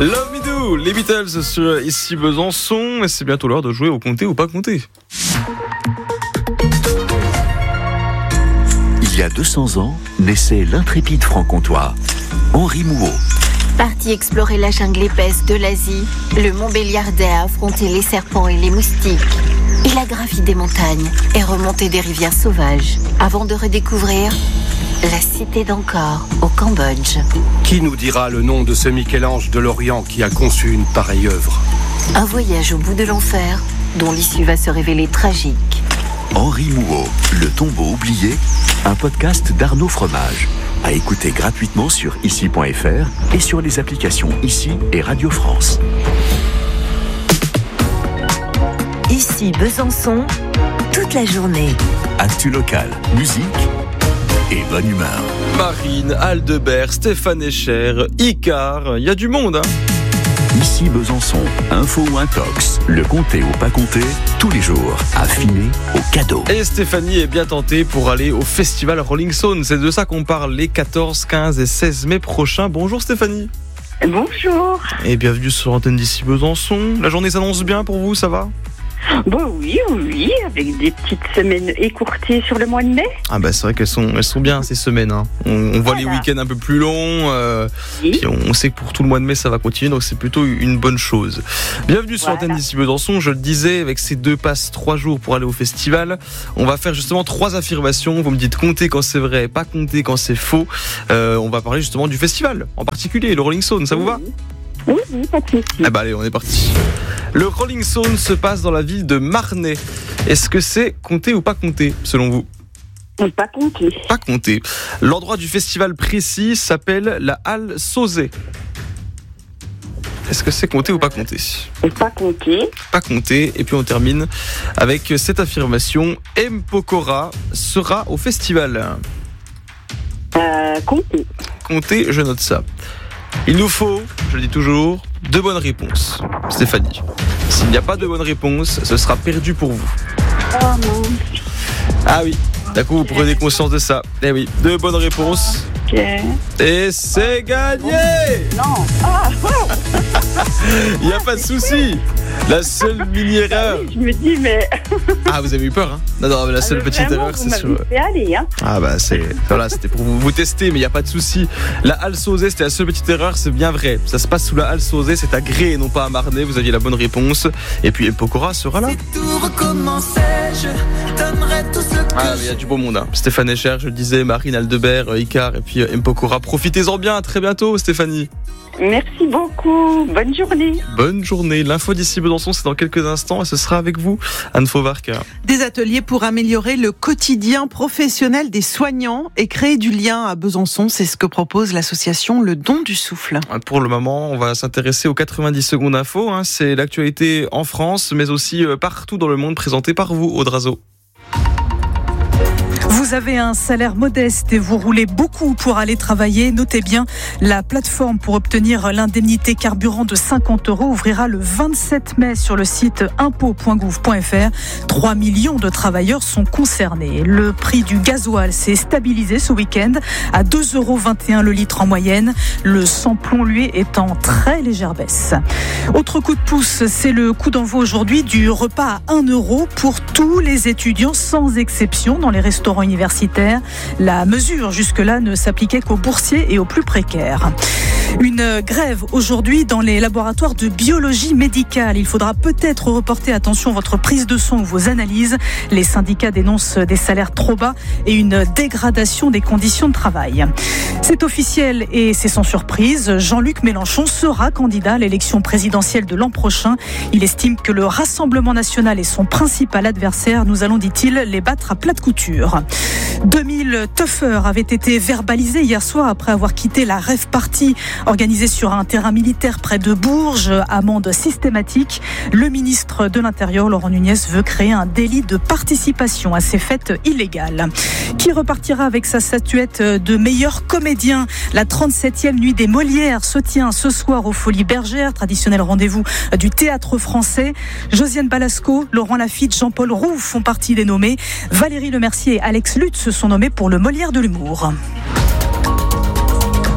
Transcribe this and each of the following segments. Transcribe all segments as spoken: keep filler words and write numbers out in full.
Love Me Do, les Beatles sur Ici Besançon, et c'est bientôt l'heure de jouer au compter ou pas compter. Il y a deux cents ans, naissait l'intrépide franc-comtois, Henri Mouhot. Parti explorer la jungle épaisse de l'Asie, le Montbéliardais a affronté les serpents et les moustiques. Il a gravi des montagnes et remonté des rivières sauvages, avant de redécouvrir la cité d'Angkor, au Cambodge. Qui nous dira le nom de ce Michel-Ange de l'Orient qui a conçu une pareille œuvre ? Un voyage au bout de l'enfer, dont l'issue va se révéler tragique. Henri Mouhot, le tombeau oublié, un podcast d'Arnaud Fromage. À écouter gratuitement sur ici point f r et sur les applications Ici et Radio France. Ici Besançon, toute la journée. Actu local, musique et bonne humeur. Marine, Aldebert, Stéphane Echer, Icar, il y a du monde, hein. Ici Besançon, info ou intox, le compter ou pas compter, tous les jours, affiné au cadeau. Et Stéphanie est bien tentée pour aller au festival Rolling Stone. C'est de ça qu'on parle les quatorze, quinze et seize mai prochains. Bonjour Stéphanie. Bonjour. Et bienvenue sur l'antenne d'Ici Besançon. La journée s'annonce bien pour vous, ça va ? Bon oui, oui, avec des petites semaines écourtées sur le mois de mai. Ah bah c'est vrai qu'elles sont, elles sont bien ces semaines, hein. On, on voit voilà. Les week-ends un peu plus longs, euh, oui. Puis on, on sait que pour tout le mois de mai ça va continuer, donc c'est plutôt une bonne chose. Bienvenue sur Voilà. l'antenne d'Ici Besançon, je le disais, avec ces deux passes trois jours pour aller au festival, on va faire justement trois affirmations. Vous me dites compter quand c'est vrai, pas compter quand c'est faux. Euh, on va parler justement du festival, en particulier le Rolling Stone, ça vous va ? Oui, oui, pas de souci. Ah bah allez, on est parti. Le Rolling Stone se passe dans la ville de Marnay. Est-ce que c'est compter ou pas compter, selon vous ? Pas compté. Pas compter. L'endroit du festival précis s'appelle la Halle Sauzet. Est-ce que c'est compter ou pas compter ? Pas compté. Pas compter. Et puis on termine avec cette affirmation. M. Pokora sera au festival. Euh, compté. Compter, je note ça. Il nous faut, je le dis toujours, deux bonnes réponses. Stéphanie, s'il n'y a pas de bonnes réponses, ce sera perdu pour vous. Oh non. Ah oui, d'un coup vous prenez conscience de ça. Eh oui, deux bonnes réponses. Ok. Et c'est gagné. Non. Ah, oh. Il n'y a pas de souci. La seule mini-erreur. Je me dis, mais. Ah, vous avez eu peur, hein ? Non, non, mais la seule Ah, petite vraiment, erreur, vous c'est sur... m'avez fait aller, hein. Ah bah c'est... Voilà, c'était pour vous, vous tester, mais il n'y a pas de souci. La Halle Sauzet, c'était la seule petite erreur, c'est bien vrai. Ça se passe sous la Halle Sauzet, c'est à Gré et non pas à Marnay. Vous aviez la bonne réponse. Et puis M. Pokora sera là. Ah, mais il y a du beau monde, hein. Stéphane Echer, je le disais, Marine, Aldebert, Icar et puis M. Pokora. Profitez-en bien, à très bientôt Stéphanie. Merci beaucoup. Bonne journée. Bonne journée. L'info d'Ici Besançon, c'est dans quelques instants et ce sera avec vous, Anne Fauvarca. Des ateliers pour améliorer le quotidien professionnel des soignants et créer du lien à Besançon. C'est ce que propose l'association Le Don du Souffle. Pour le moment, on va s'intéresser aux quatre-vingt-dix secondes info. Hein. C'est l'actualité en France, mais aussi partout dans le monde, présentée par vous, Aude Razo. Vous avez un salaire modeste et vous roulez beaucoup pour aller travailler. Notez bien, la plateforme pour obtenir l'indemnité carburant de cinquante euros ouvrira le vingt-sept mai sur le site impôts point gouv point f r. trois millions de travailleurs sont concernés. Le prix du gasoil s'est stabilisé ce week-end à deux euros vingt et un le litre en moyenne. Le sans-plomb, lui, est en très légère baisse. Autre coup de pouce, c'est le coup d'envoi aujourd'hui du repas à un euro pour tous les étudiants sans exception dans les restaurants universitaires. La mesure jusque-là ne s'appliquait qu'aux boursiers et aux plus précaires. Une grève aujourd'hui dans les laboratoires de biologie médicale. Il faudra peut-être reporter, attention, votre prise de sang ou vos analyses. Les syndicats dénoncent des salaires trop bas et une dégradation des conditions de travail. C'est officiel et c'est sans surprise. Jean-Luc Mélenchon sera candidat à l'élection présidentielle de l'an prochain. Il estime que le Rassemblement national est son principal adversaire. Nous allons, dit-il, les battre à plat de couture. deux mille tuffeurs avaient été verbalisés hier soir après avoir quitté la rave party organisée sur un terrain militaire près de Bourges. Amende systématique. Le ministre de l'Intérieur, Laurent Nunez, veut créer un délit de participation à ces fêtes illégales. Qui repartira avec sa statuette de meilleur comédien ? La trente-septième nuit des Molières se tient ce soir aux Folies Bergères, traditionnel rendez-vous du théâtre français. Josiane Balasco, Laurent Lafitte, Jean-Paul Rouve font partie des nommés. Valérie Lemercier et Alex Lutz se sont nommés pour le Molière de l'humour.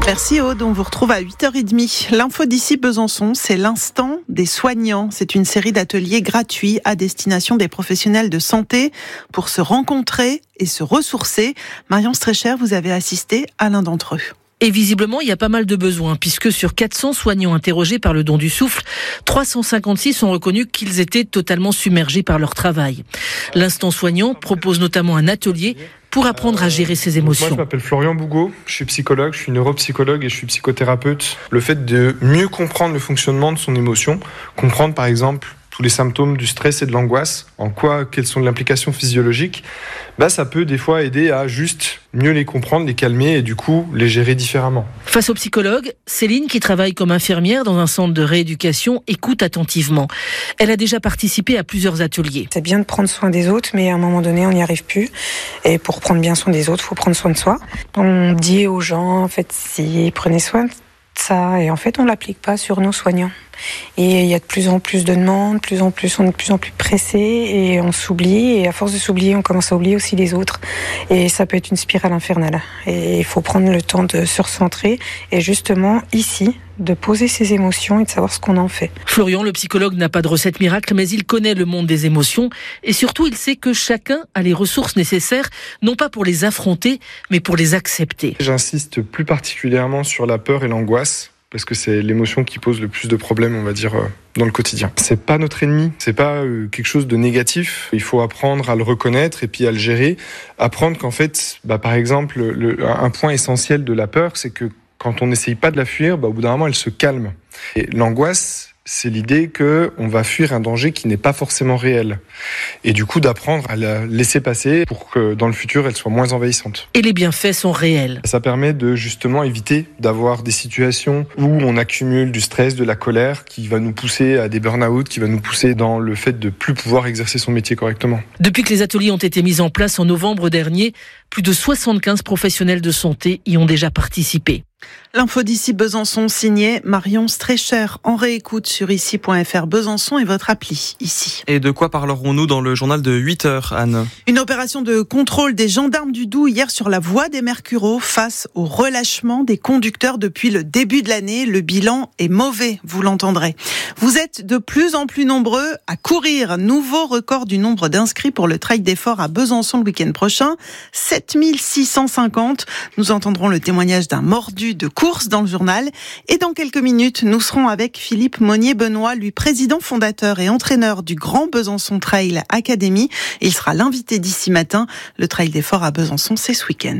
Merci Aude, on vous retrouve à huit heures trente. L'info d'ici Besançon, c'est l'instant des soignants. C'est une série d'ateliers gratuits à destination des professionnels de santé pour se rencontrer et se ressourcer. Marion Strécher, vous avez assisté à l'un d'entre eux. Et visiblement, il y a pas mal de besoins, puisque sur quatre cents soignants interrogés par le don du souffle, trois cent cinquante-six ont reconnu qu'ils étaient totalement submergés par leur travail. L'instant soignant propose notamment un atelier pour apprendre à gérer ses émotions. Moi, je m'appelle Florian Bougot, je suis psychologue, je suis neuropsychologue et je suis psychothérapeute. Le fait de mieux comprendre le fonctionnement de son émotion, comprendre par exemple tous les symptômes du stress et de l'angoisse, en quoi, quelles sont les implications physiologiques, bah, ça peut des fois aider à juste mieux les comprendre, les calmer et du coup les gérer différemment. Face au psychologue, Céline, qui travaille comme infirmière dans un centre de rééducation, écoute attentivement. Elle a déjà participé à plusieurs ateliers. C'est bien de prendre soin des autres, mais à un moment donné, on n'y arrive plus. Et pour prendre bien soin des autres, il faut prendre soin de soi. On dit aux gens, en fait, si prenez soin de ça, et en fait, on l'applique pas sur nos soignants. Et il y a de plus en plus de demandes, de plus en plus, on est de plus en plus pressé et on s'oublie. Et à force de s'oublier, on commence à oublier aussi les autres. Et ça peut être une spirale infernale. Et il faut prendre le temps de se recentrer et justement ici, de poser ses émotions et de savoir ce qu'on en fait. Florian, le psychologue, n'a pas de recette miracle, mais il connaît le monde des émotions et surtout il sait que chacun a les ressources nécessaires, non pas pour les affronter, mais pour les accepter. J'insiste plus particulièrement sur la peur et l'angoisse, parce que c'est l'émotion qui pose le plus de problèmes, on va dire, dans le quotidien. C'est pas notre ennemi, c'est pas quelque chose de négatif. Il faut apprendre à le reconnaître et puis à le gérer. Apprendre qu'en fait, bah, par exemple, le, un point essentiel de la peur, c'est que quand on n'essaye pas de la fuir, bah, au bout d'un moment, elle se calme. Et l'angoisse, c'est l'idée qu'on va fuir un danger qui n'est pas forcément réel. Et du coup, d'apprendre à la laisser passer pour que dans le futur, elle soit moins envahissante. Et les bienfaits sont réels. Ça permet de justement éviter d'avoir des situations où on accumule du stress, de la colère, qui va nous pousser à des burn-out, qui va nous pousser dans le fait de plus pouvoir exercer son métier correctement. Depuis que les ateliers ont été mis en place en novembre dernier, plus de soixante-quinze professionnels de santé y ont déjà participé. L'info d'ici Besançon, signée Marion Strécher, en réécoute sur ici point f r. Besançon et votre appli ici. Et de quoi parlerons-nous dans le journal de huit heures, Anne ? Une opération de contrôle des gendarmes du Doubs hier sur la voie des Mercureaux face au relâchement des conducteurs depuis le début de l'année. Le bilan est mauvais, vous l'entendrez. Vous êtes de plus en plus nombreux à courir. Nouveau record du nombre d'inscrits pour le Trail d'Effort à Besançon le week-end prochain. sept mille six cent cinquante. Nous entendrons le témoignage d'un mordu de course dans le journal. Et dans quelques minutes, nous serons avec Philippe Monnier-Benoît, lui président fondateur et entraîneur du Grand Besançon Trail Academy. Il sera l'invité d'ici matin. Le Trail d'Effort à Besançon, c'est ce week-end.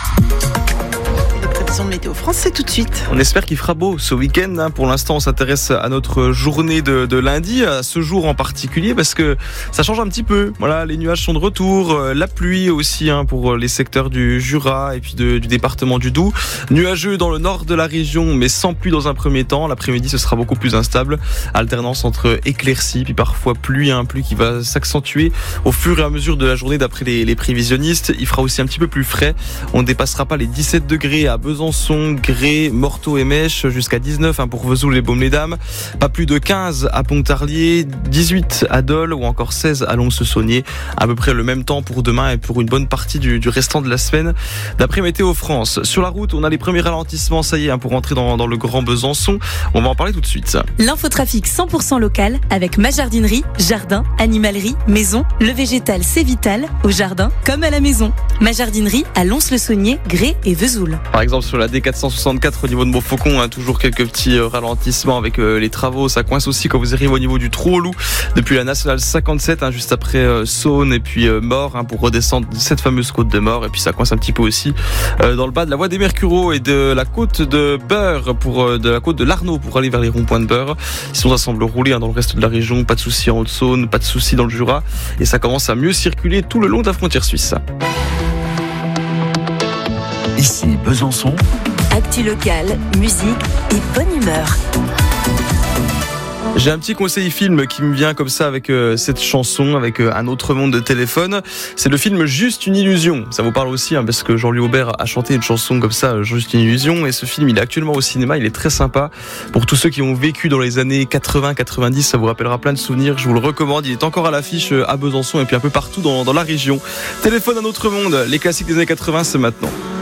De Météo France, c'est tout de suite. On espère qu'il fera beau ce week-end. Pour l'instant, on s'intéresse à notre journée de, de lundi, à ce jour en particulier, parce que ça change un petit peu. Voilà, les nuages sont de retour, la pluie aussi hein, pour les secteurs du Jura et puis de, du département du Doubs. Nuageux dans le nord de la région, mais sans pluie dans un premier temps. L'après-midi, ce sera beaucoup plus instable. Alternance entre éclaircies, puis parfois pluie, hein, pluie qui va s'accentuer au fur et à mesure de la journée d'après les, les prévisionnistes. Il fera aussi un petit peu plus frais. On ne dépassera pas les dix-sept degrés à Besançon. Besançon, Gré, Morteau et Mèche, jusqu'à dix-neuf hein, pour Vesoul et Baume-les-Dames. Pas plus de quinze à Pontarlier, dix-huit à Dole ou encore seize à Lons-le-Saunier. À peu près le même temps pour demain et pour une bonne partie du, du restant de la semaine. D'après Météo France, sur la route, on a les premiers ralentissements, ça y est, hein, pour entrer dans, dans le Grand Besançon. On va en parler tout de suite. L'infotrafic cent pour cent local avec ma jardinerie, jardin, animalerie, maison. Le végétal, c'est vital, au jardin comme à la maison. Ma jardinerie à Lons-le-Saunier, Gré et Vesoul. Par exemple, sur la D quatre cent soixante-quatre au niveau de Montfaucon, hein, toujours quelques petits euh, ralentissements avec euh, les travaux. Ça coince aussi quand vous arrivez au niveau du Trou au Loup depuis la nationale cinquante-sept, hein, juste après euh, Saône et puis euh, Mort, hein, pour redescendre cette fameuse côte de Mort. Et puis ça coince un petit peu aussi euh, dans le bas de la voie des Mercureaux et de la côte de Beurre pour euh, de la côte de l'Arnaud pour aller vers les ronds-points de Beurre. Sinon, ça semble rouler hein, dans le reste de la région. Pas de soucis en Haute-Saône, pas de soucis dans le Jura et ça commence à mieux circuler tout le long de la frontière suisse. Ici Besançon. Actu locale, musique et bonne humeur. J'ai un petit conseil film qui me vient comme ça avec euh, cette chanson, avec euh, un autre monde de téléphone. C'est le film Juste une illusion. Ça vous parle aussi, hein, parce que Jean-Louis Aubert a chanté une chanson comme ça, Juste une illusion. Et ce film, il est actuellement au cinéma. Il est très sympa. Pour tous ceux qui ont vécu dans les années quatre-vingts quatre-vingt-dix, ça vous rappellera plein de souvenirs. Je vous le recommande. Il est encore à l'affiche à Besançon et puis un peu partout dans, dans la région. Téléphone un autre monde. Les classiques des années quatre-vingts, c'est maintenant.